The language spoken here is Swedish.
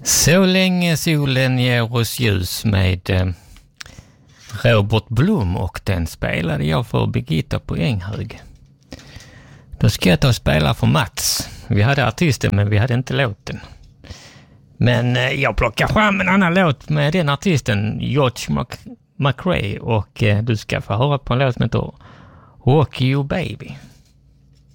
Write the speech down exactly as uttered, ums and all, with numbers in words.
Så länge solen ger oss ljus med eh, Robert Blom, och den spelade jag för Birgitta på Änghög. Då ska jag ta och spela för Mats. Vi hade artisten men vi hade inte låten. Men eh, jag plockar fram en annan låt med den artisten, George Mc- McRae, och eh, du ska få höra på en låt som heter Rock You Baby.